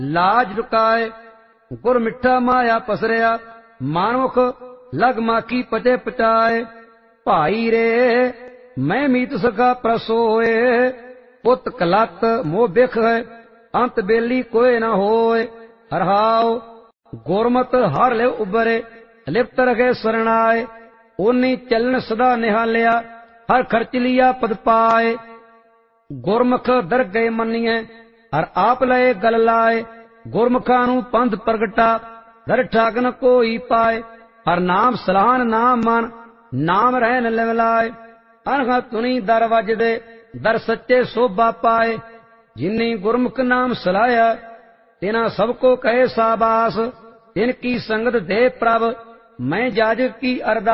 लाज लुकाए। गुर मिठा माया पसरिया, मानुख लग माकी पचे पचाए। भाई रे मैं मीत सका प्रसोए, पुत कलत मोह बिख है, अंत बेली कोय न होए। हरहाओ गुरमत हर ले उबरे, लिप्त रखे सरणाए। ओनी चलन सदा निहालिया, हर खर्च लिया पद पाए। गुरमुख दर गए मनिए, हर आप लए गल लाए। गुरमुखा नू पंथ प्रगटा, दर ठाकन कोई पाए। हर नाम सलाहन नाम मन, नाम रहन लिवलाए। अनघा तुनी दर वजदे, दर सच्चे शोभा पाए। जिन्नी गुरमुख नाम सलाया, तिना सबको कहे साबास। तिनकी संगत दे प्रभ, मैं जाजक की अरदास।